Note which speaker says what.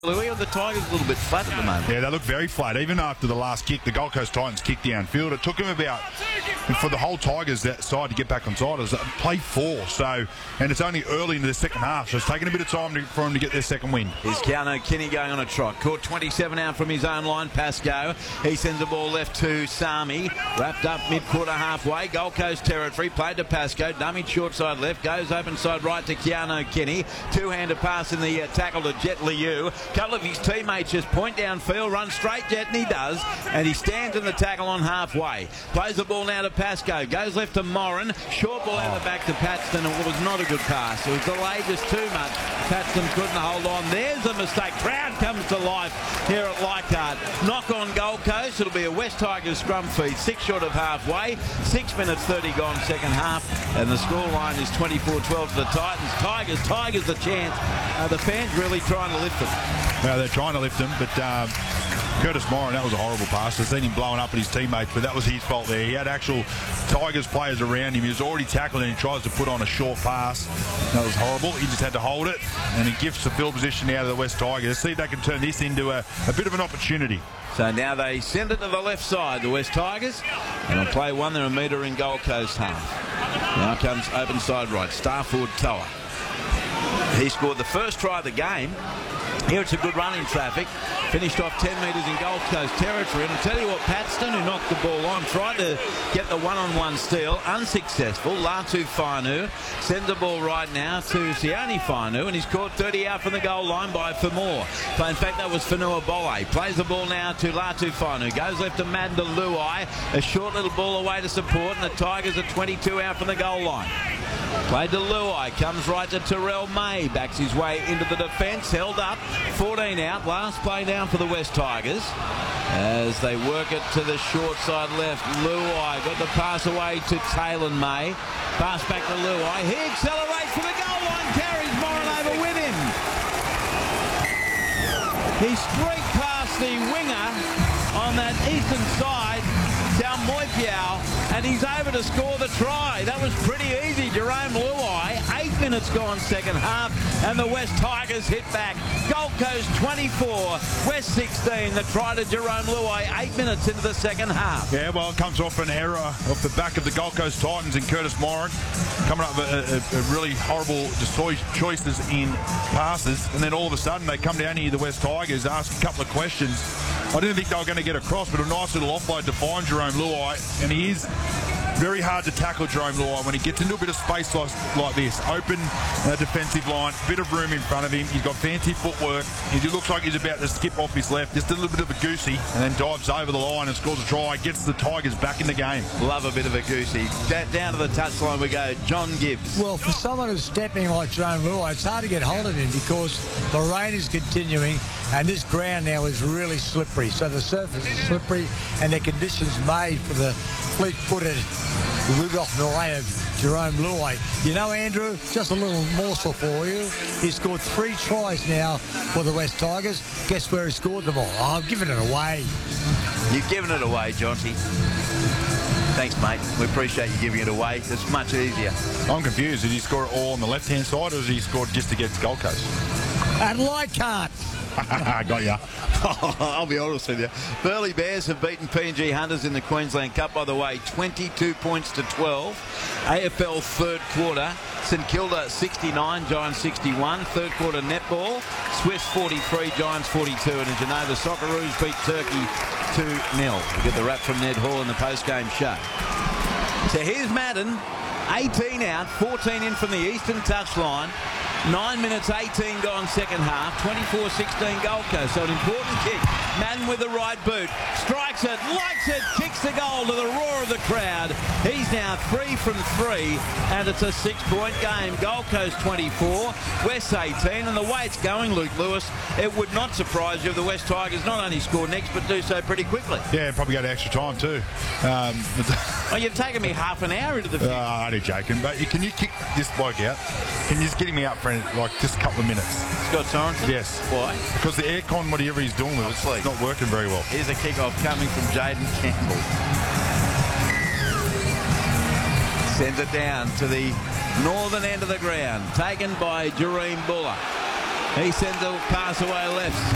Speaker 1: Louis, the Tigers a little bit flat at the moment.
Speaker 2: Yeah, they look very flat. Even after the last kick, the Gold Coast Titans kicked downfield. It took them about, for the whole Tigers that side to get back on side, it was play 4. So, and it's only early into the second half, so it's taken a bit of time for them to get their second win.
Speaker 1: Here's Keanu Kenny going on a trot. Caught 27 out from his own line. Pascoe. He sends the ball left to Sami. Wrapped up mid-quarter halfway. Gold Coast territory. Played to Pascoe. Dummy short side left. Goes open side right to Keanu Kenny. Two-hander pass in the tackle to Jet Liu. A couple of his teammates just point downfield, run straight, Jet, and he does. And he stands in the tackle on halfway. Plays the ball now to Pascoe. Goes left to Moran. Short ball out the back to Paxton. It was not a good pass. It was delayed just too much. Paxton couldn't hold on. There's a mistake. Crowd comes to life here at Leichhardt. Knock on Gold Coast. It'll be a West Tigers scrum feed. 6 short of halfway. 6 minutes 30 gone second half. And the scoreline is 24-12 to the Titans. Tigers a chance. The fans really trying to lift them.
Speaker 2: Well, they're trying to lift them, but Curtis Moran, that was a horrible pass. I've seen him blowing up at his teammates, but that was his fault there. He had actual Tigers players around him. He was already tackled and he tries to put on a short pass. That was horrible. He just had to hold it, and he gives the field position now to the West Tigers. See if they can turn this into a bit of an opportunity.
Speaker 1: So now they send it to the left side, the West Tigers. And on play 1, they're a metre in Gold Coast half. Now comes open side right, Starford Toa. He scored the first try of the game. Here it's a good run in traffic. Finished off 10 metres in Gold Coast territory. And I'll tell you what, Paxton, who knocked the ball on, tried to get the one-on-one steal. Unsuccessful. Latu Fainu sends the ball right now to Sione Fainu, and he's caught 30 out from the goal line by Famore. So in fact, that was Fanua Bole. Plays the ball now to Latu Fainu. Goes left to Manda Luai. A short little ball away to support, and the Tigers are 22 out from the goal line. Played to Luai, comes right to Terrell May, backs his way into the defence, held up, 14 out, last play down for the West Tigers as they work it to the short side left. Luai got the pass away to Taylor May, pass back to Luai, he accelerates to the goal line, carries Moran over with him. He streaked past the winger on that eastern side, Down Moipiao, and he's over to score the try. That was pretty easy. Jerome Luai, 8 minutes gone second half, and the West Tigers hit back. Gold Coast 24, West 16. The try to Jerome Luai, 8 minutes into the second half.
Speaker 2: Yeah, well, it comes off an error off the back of the Gold Coast Titans and Curtis Moran, coming up with a really horrible choices in passes, and then all of a sudden they come down here, the West Tigers, ask a couple of questions. I didn't think they were going to get across, but a nice little offload to find Jerome Luai, and he is very hard to tackle, Jerome Luai, when he gets into a bit of space like this. Open defensive line, bit of room in front of him. He's got fancy footwork. He looks like he's about to skip off his left, just a little bit of a goosey, and then dives over the line and scores a try, gets the Tigers back in the game.
Speaker 1: Love a bit of a goosey. Down to the touchline we go, John Gibbs.
Speaker 3: Well, for someone who's stepping like Jerome Luai, it's hard to get hold of him because the rain is continuing, and this ground now is really slippery. So the surface is slippery, and the conditions made for the fleet-footed Rudolph Millet of Jerome Luai. You know, Andrew, just a little morsel for you. He scored 3 tries now for the West Tigers. Guess where he scored them all? Oh, I've given it away.
Speaker 1: You've given it away, Jonty. Thanks, mate. We appreciate you giving it away. It's much easier.
Speaker 2: I'm confused. Did he score it all on the left-hand side, or did he score just against Gold Coast?
Speaker 3: At Leichhardt.
Speaker 2: Got ya.
Speaker 1: I'll be honest with you. Burleigh Bears have beaten PNG Hunters in the Queensland Cup, by the way, 22 points to 12. AFL third quarter, St Kilda 69, Giants 61. Third quarter netball, Swifts 43, Giants 42. And in Genova, Socceroos beat Turkey 2-0. We get the wrap from Ned Hall in the post-game show. So here's Madden, 18 out, 14 in from the eastern touchline. 9 minutes 18 gone second half, 24-16 Gold Coast. So an important kick. Madden with the right boot, strikes it, likes it, kicks the goal to the roar of the crowd. He's now 3 from 3, and it's a 6-point game. Gold Coast 24, West 18, and the way it's going, Luke Lewis, it would not surprise you if the West Tigers not only score next, but do so pretty quickly.
Speaker 2: Yeah, probably go to extra time too.
Speaker 1: Well, you've taken me half an hour into the future.
Speaker 2: I'm only joking, but can you kick this bloke out? Can you just get him out for like just a couple of minutes?
Speaker 1: Scott Sorensen?
Speaker 2: Yes.
Speaker 1: Why?
Speaker 2: Because the aircon, whatever he's doing with it, it's not working very well.
Speaker 1: Here's a kick-off coming from Jaden Campbell. Sends it down to the northern end of the ground, taken by Jareem Buller. He sends a pass away left.